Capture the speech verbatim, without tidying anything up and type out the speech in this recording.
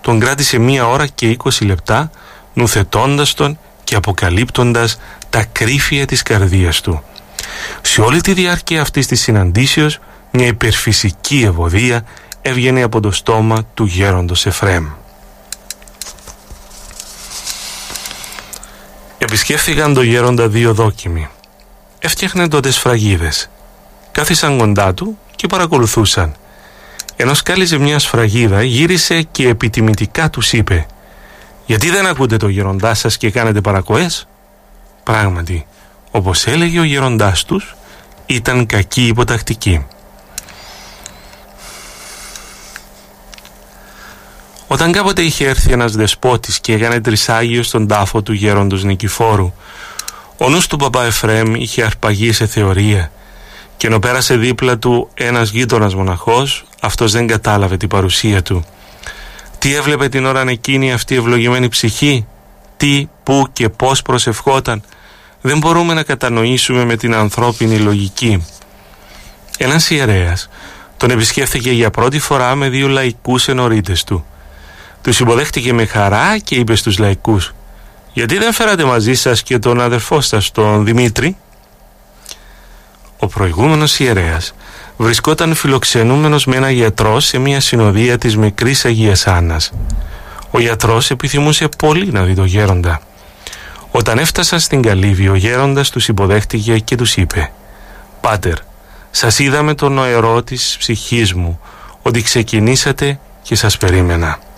τον κράτησε μία ώρα και είκοσι λεπτά, νουθετώντας τον και αποκαλύπτοντας τα κρύφια της καρδίας του. Σε όλη τη διάρκεια αυτής της συναντήσεως, μια υπερφυσική ευωδία έβγαινε από το στόμα του γέροντος Εφραίμ. Επισκέφθηκαν τον γέροντα δύο δόκιμοι. Έφτιαχναν τότε σφραγίδες. Κάθισαν κοντά του και παρακολουθούσαν. Ενώ σκάλιζε μια σφραγίδα, γύρισε και επιτιμητικά τους είπε: «Γιατί δεν ακούτε το γέροντά σας και κάνετε παρακοές?» Πράγματι, όπως έλεγε ο γέροντάς τους, ήταν κακή υποτακτική. Όταν κάποτε είχε έρθει ένας δεσπότης και έκανε τρισάγιο στον τάφο του γέροντος Νικηφόρου, ο νους του παπά Εφραίμ είχε αρπαγεί σε θεωρία, και ενώ πέρασε δίπλα του ένας γείτονας μοναχός, αυτός δεν κατάλαβε την παρουσία του. Τι έβλεπε την ώρα εκείνη αυτή η ευλογημένη ψυχή, τι, πού και πώς προσευχόταν, δεν μπορούμε να κατανοήσουμε με την ανθρώπινη λογική. Ένας ιερέας τον επισκέφθηκε για πρώτη φορά με δύο λαϊκούς ενορίτες του. Τους υποδέχτηκε με χαρά και είπε στους λαϊκούς: «Γιατί δεν φέρατε μαζί σας και τον αδερφό σας, τον Δημήτρη?» Ο προηγούμενος ιερέας βρισκόταν φιλοξενούμενος με ένα γιατρό σε μια συνοδεία της μικρής Αγίας Άννας. Ο γιατρός επιθυμούσε πολύ να δει το γέροντα. Όταν έφτασαν στην καλύβη, ο γέροντας τους υποδέχτηκε και τους είπε: «Πάτερ, σας είδαμε τον νοερό της ψυχής μου, ότι ξεκινήσατε και σας περίμενα».